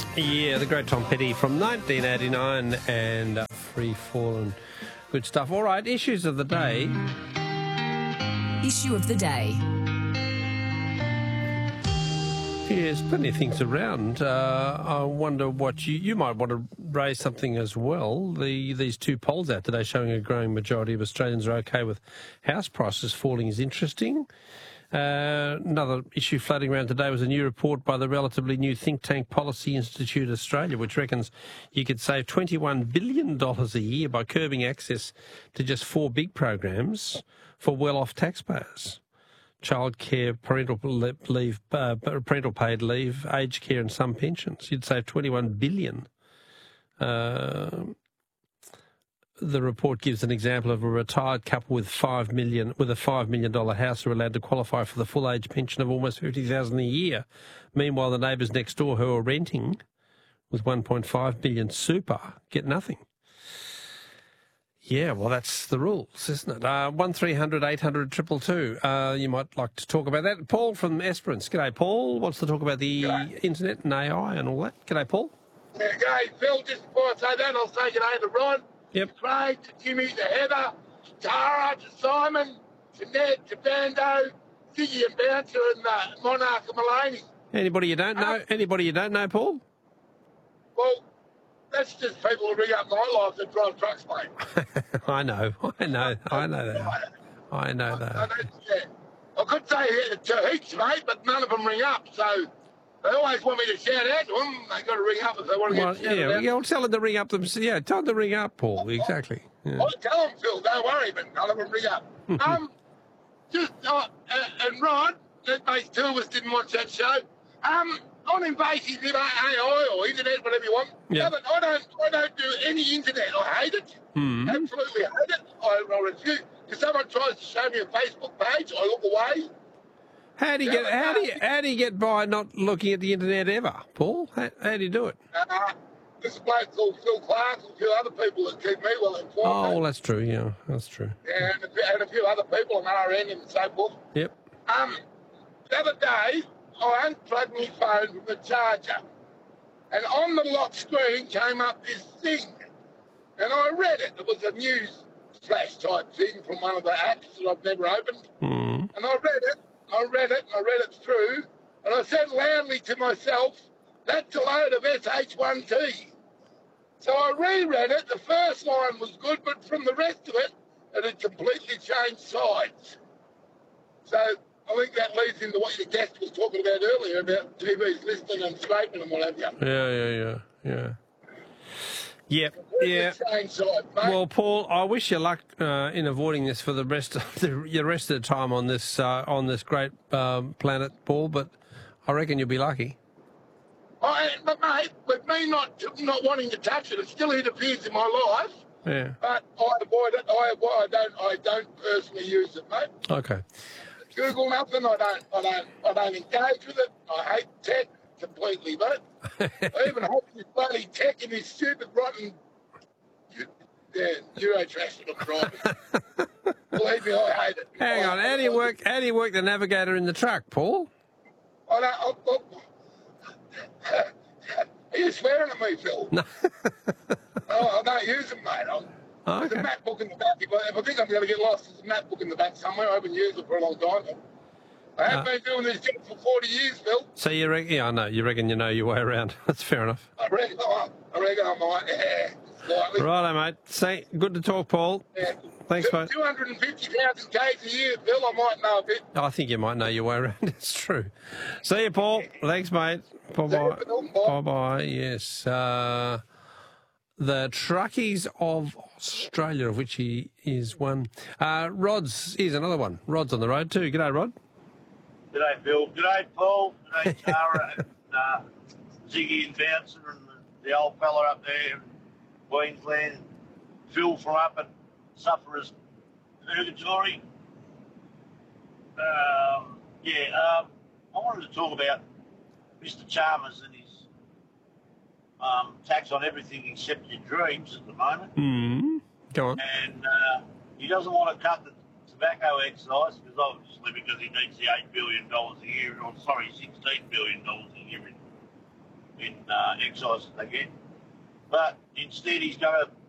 Yeah, the great Tom Petty from 1989 and Free Fall and good stuff. All right, issues of the day. Issue of the day. Yeah, there's plenty of things around. I wonder what you might want to raise something as well. These two polls out today showing a growing majority of Australians are okay with house prices falling is interesting. Another issue floating around today was a new report by the relatively new think tank Policy Institute Australia, which reckons you could save $21 billion a year by curbing access to just 4 big programs for well-off taxpayers. Childcare, parental leave, parental paid leave, aged care and some pensions. You'd save $21 billion. The report gives an example of a retired couple with a $5 million house are allowed to qualify for the full age pension of almost $50,000 a year. Meanwhile, the neighbours next door who are renting with $1.5 billion super get nothing. Yeah, well, that's the rules, isn't it? 1300 800 222. You might like to talk about that. Paul from Esperance. G'day, Paul. Wants to talk about the internet and AI and all that. G'day, Paul. Yeah, g'day, Phil. Just before I say that, I'll say g'day to Rod. Yep. To Craig, to Jimmy, to Heather, to Tara, to Simon, to Ned, to Bando, Ziggy and Bouncer and Monarch and Mulaney. Anybody you don't know? Anybody you don't know, Paul? Well, that's just people who ring up my life that drive trucks, mate. I know that. Yeah. I could say to heaps, mate, but none of them ring up, so they always want me to shout out to them. They got to ring up if they want to get shouted out. Yeah, well, tell them to ring up them. Yeah, tell them to ring up, Paul. Exactly. Yeah. I'll tell them, Phil, don't worry, but none of them ring up. And Rod, that base two of us didn't watch that show. On invasive AI or internet, whatever you want. Yeah. No, but I don't do any internet. I hate it. Absolutely hate it. I refuse. If someone tries to show me a Facebook page, I look away. How do you get by not looking at the internet ever, Paul? How do you do it? There's a bloke called Phil Clark and a few other people that keep me well informed. Oh, well, that's true. Yeah, that's true. Yeah, and a few other people on RN and so forth. Yep. The other day, I unplugged my phone from the charger, and on the lock screen came up this thing, and I read it. It was a news flash type thing from one of the apps that I've never opened, and I read it through, and I said loudly to myself, "That's a load of SH1T." So I reread it. The first line was good, but from the rest of it, it had completely changed sides. So I think that leads into what your guest was talking about earlier about TV's listening and scraping and what have you. Yeah. Well, Paul, I wish you luck in avoiding this for the rest of the time on this great planet, Paul. But I reckon you'll be lucky. But mate, with me not wanting to touch it, it still interferes in my life. Yeah. But I avoid it. I don't personally use it, mate. Okay. Google nothing. I don't engage with it. I hate tech completely, mate. I even hate this bloody tech in this stupid rotten Eurotrash that I'm driving. Believe me, I hate it. Hang on, how do you work the navigator in the truck, Paul? Are you swearing at me, Phil? No. I don't use them, mate. There's a map book in the back. If I think I'm going to get lost, there's a map book in the back somewhere. I haven't used it for a long time. I have been doing this job for 40 years, Phil. So you reckon? Yeah, I know. You reckon you know your way around. That's fair enough. I reckon I might. Yeah, slightly. Righto, mate. Say, good to talk, Paul. Yeah. Thanks, mate. 250,000 Ks a year, Phil. I might know a bit. I think you might know your way around. It's true. See you, Paul. Thanks, mate. Bye-bye. Bye-bye. Yes. The Truckies of Australia, of which he is one. Rod's, here's another one. Rod's on the road too. G'day, Rod. G'day, Phil. G'day, Paul. G'day, Tara, and Ziggy and Bouncer and the old fella up there in Queensland. Phil from up at Sufferers Purgatory. I wanted to talk about Mr. Chalmers and his tax on everything except your dreams at the moment. Go on. And he doesn't want to cut the tobacco excise because he needs the $8 billion a year, or $16 billion a year in excise again. But instead, he's going to